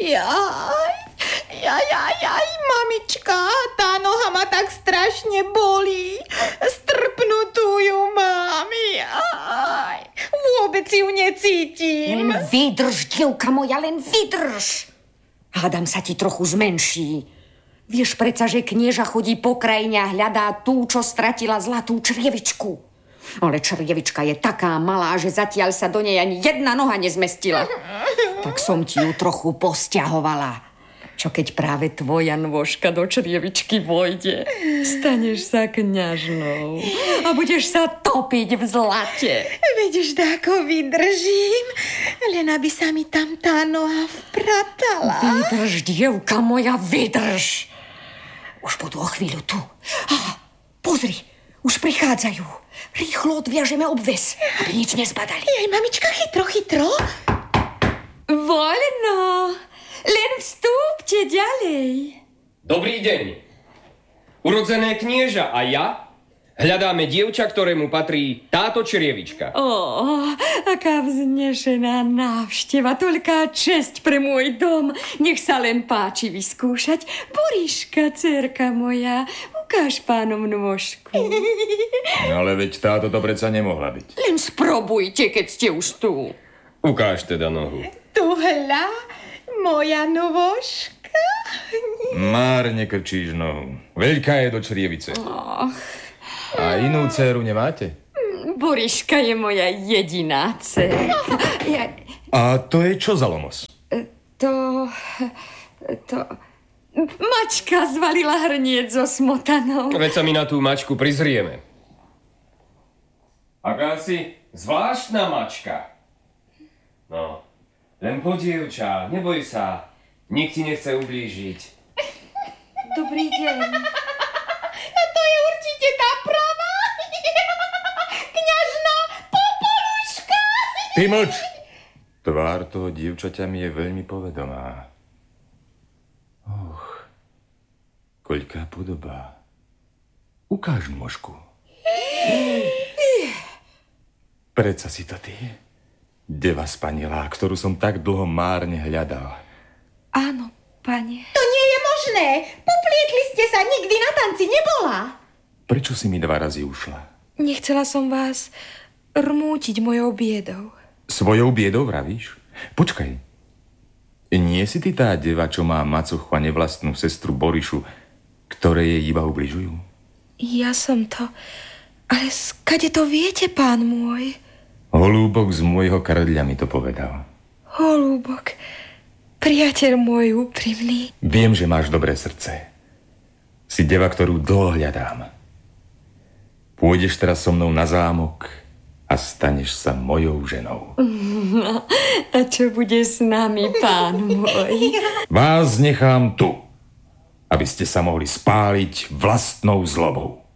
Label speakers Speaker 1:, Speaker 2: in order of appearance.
Speaker 1: Jaj, mamička, tá noha ma tak strašne bolí. Strpnutú ju mám, jaj. Vôbec ju necítim.
Speaker 2: Len vydrž, dievka moja, len vydrž. Hádam sa ti trochu zmenší. Vieš predsa, že knieža chodí po krajine a hľadá tú, čo stratila zlatú črievičku. Ale črievička je taká malá, že zatiaľ sa do nej ani jedna noha nezmestila. Tak som ti ju trochu posťahovala. Čo keď práve tvoja nôžka do črievičky vojde? Staneš sa kňažnou a budeš sa topiť v zlate.
Speaker 1: Veď už dáko vydržím, len aby sa mi tam tá noha vpratala.
Speaker 2: Vydrž, dievka moja, vydrž. Už budú o chvíľu tu. Pozri, už prichádzajú. Rýchlo odviažeme obves, aby nič nezbadali.
Speaker 1: Jej, mamička, chytro.
Speaker 2: Voľno. Len vstúpte ďalej.
Speaker 3: Dobrý deň. Urodzené knieža a ja hľadáme dievča, ktorému patrí táto črievička.
Speaker 2: Aká vznešená návšteva, toľká česť pre môj dom. Nech sa len páči vyskúšať. Boriška, dcerka moja, ukáž pánom nôžku.
Speaker 4: Ale veď táto to predsa nemohla byť.
Speaker 2: Len sprobujte, keď ste už tu.
Speaker 3: Ukáž teda nohu.
Speaker 1: Tu hľa, moja nôžka.
Speaker 4: Márne krčíš nohu. Veľká je do črievice. A inú dceru nemáte?
Speaker 2: Boriška je moja jediná dcerka.
Speaker 4: A to je čo za lomos?
Speaker 2: To... Mačka zvalila hrniec so smotanou.
Speaker 3: Veď sa my na tú mačku prizrieme. Akási zvláštna mačka. No, len dievča, neboj sa. Nik ti nechce ublížiť.
Speaker 2: Dobrý deň.
Speaker 1: A to je určite tá pravá. Kňažná Popoluška.
Speaker 4: Ty mlč! Tvár toho dievčaťa mi je veľmi povedomá. Koľká podobá. Ukáž nôžku. Predsa si to ty. Deva spanilá, ktorú som tak dlho márne hľadal.
Speaker 2: Áno, pane.
Speaker 1: To nie je možné. Poplietli ste sa, nikdy na tanci nebola.
Speaker 4: Prečo si mi 2 razy ušla?
Speaker 5: Nechcela som vás rmútiť mojou biedou.
Speaker 4: Svojou biedou vravíš? Počkaj. Nie si ty tá deva, čo má macochu a nevlastnú sestru Borišu, ktoré jej iba ubližujú?
Speaker 5: Ja som to. Ale skade to viete, pán môj?
Speaker 4: Holúbok z môjho krdľa mi to povedal.
Speaker 5: Holúbok, priateľ môj úprimný.
Speaker 4: Viem, že máš dobré srdce. Si deva, ktorú dlho hľadám. Pôjdeš teraz so mnou na zámok a staneš sa mojou ženou.
Speaker 2: No, a čo bude s nami, pán môj?
Speaker 4: Vás nechám tu, aby ste sa mohli spáliť vlastnou zlobou.